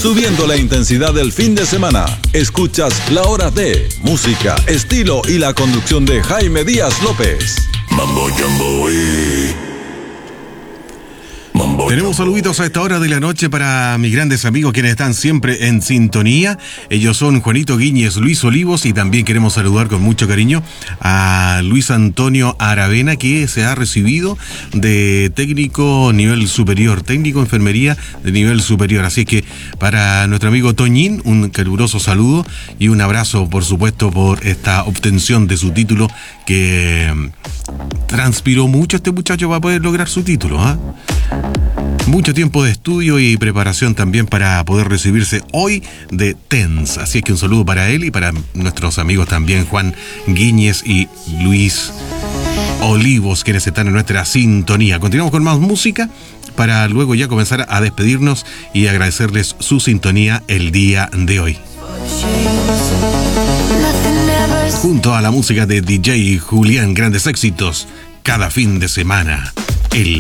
subiendo la intensidad del fin de semana. Escuchas La Hora de música, estilo y la conducción de Jaime Díaz López. Mambo Jambo. Tenemos saluditos a esta hora de la noche para mis grandes amigos quienes están siempre en sintonía. Ellos son Juanito Guíñez, Luis Olivos, y también queremos saludar con mucho cariño a Luis Antonio Aravena, que se ha recibido de técnico nivel superior, técnico enfermería de nivel superior. Así que para nuestro amigo Toñín, un caluroso saludo y un abrazo, por supuesto, por esta obtención de su título, que transpiró mucho este muchacho para poder lograr su título, ¿eh? Mucho tiempo de estudio y preparación también para poder recibirse hoy de TENS. Así es que un saludo para él y para nuestros amigos también Juan Guíñez y Luis Olivos, quienes están en nuestra sintonía. Continuamos con más música para luego ya comenzar a despedirnos y agradecerles su sintonía el día de hoy. Junto a la música de DJ Julián, grandes éxitos cada fin de semana en la